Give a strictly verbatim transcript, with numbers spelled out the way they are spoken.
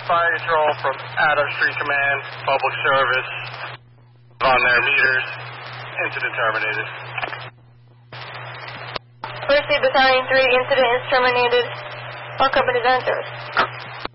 fire control from Adams Street Command, public service, on their meters, incident terminated. Received Battalion three, incident is terminated. All companies answers.